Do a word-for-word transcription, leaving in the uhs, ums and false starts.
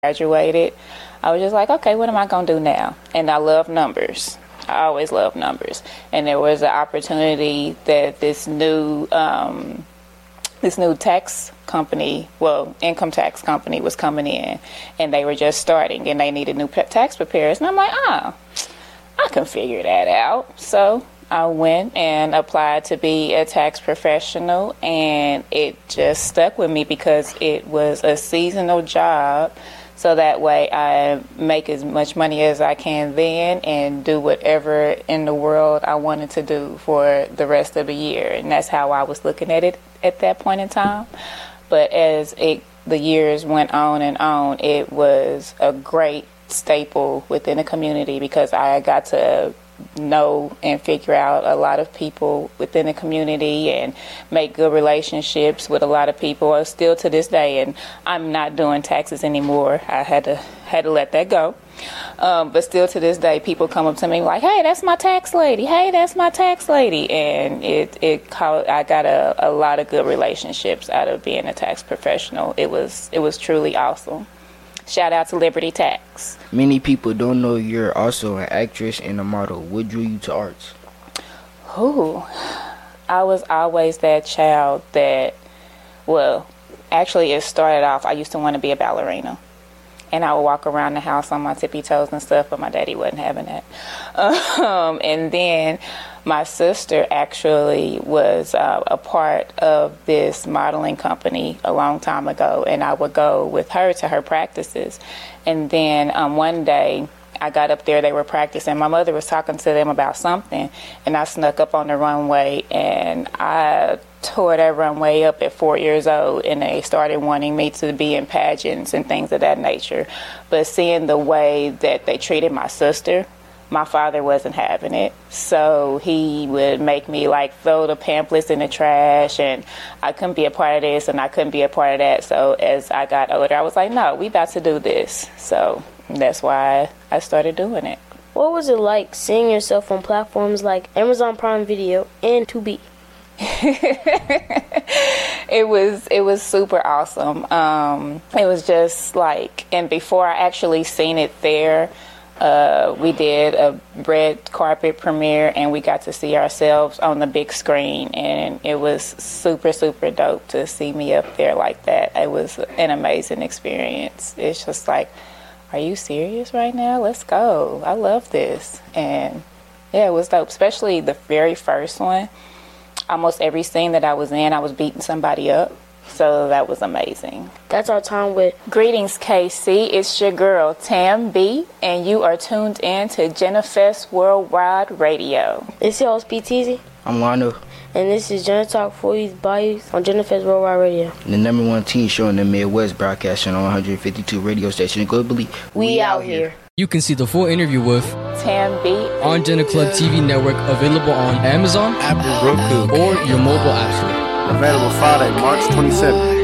graduated, I was just like, okay, what am I going to do now? And I love numbers. I always love numbers. And there was an opportunity that this new um, this new tax company, well, income tax company was coming in, and they were just starting, and they needed new tax preparers. And I'm like, oh, I can figure that out. So I went and applied to be a tax professional, and it just stuck with me because it was a seasonal job. So that way I make as much money as I can then and do whatever in the world I wanted to do for the rest of the year. And that's how I was looking at it at that point in time. But as it, the years went on and on, it was a great staple within the community because I got to know and figure out a lot of people within the community and make good relationships with a lot of people. Still to this day, and I'm not doing taxes anymore. I had to had to let that go. Um, but still to this day, people come up to me like, "Hey, that's my tax lady. Hey, that's my tax lady." And it it called, I got a, a lot of good relationships out of being a tax professional. It was it was truly awesome. Shout out to Liberty Tax. Many people don't know you're also an actress and a model. What drew you to arts? Ooh, I was always that child that, well, actually it started off, I used to want to be a ballerina. And I would walk around the house on my tippy toes and stuff, but my daddy wasn't having that. Um, and then my sister actually was uh, a part of this modeling company a long time ago, and I would go with her to her practices. And then um, one day I got up there, they were practicing. My mother was talking to them about something, and I snuck up on the runway, and I tore that runway up at four years old, and they started wanting me to be in pageants and things of that nature. But seeing the way that they treated my sister, my father wasn't having it. So he would make me like throw the pamphlets in the trash, and I couldn't be a part of this and I couldn't be a part of that. So as I got older, I was like, no, we about to do this. So that's why I started doing it. What was it like seeing yourself on platforms like Amazon Prime Video and Tubi? it was it was super awesome. Um, it was just like, and before I actually seen it there, uh, we did a red carpet premiere, and we got to see ourselves on the big screen, and it was super super dope to see me up there like that. It was an amazing experience. It's just like, are you serious right now? Let's go. I love this. And yeah, it was dope, especially the very first one. Almost every scene that I was in, I was beating somebody up. So that was amazing. That's our time with Greetings, K C. It's your girl, Tam B, and you are tuned in to Jenifest Worldwide Radio. It's your host, P T Z. I'm Lano. And this is Jenna Talk for you by you on Jenifest Worldwide Radio. The number one teen show in the Midwest, broadcasting on one hundred fifty-two radio stations globally. We, we out here. here. You can see the full interview with Tam B on Jenna Club T V network, available on Amazon, Apple, Roku, or your mobile app store. Available Friday, March twenty-seventh.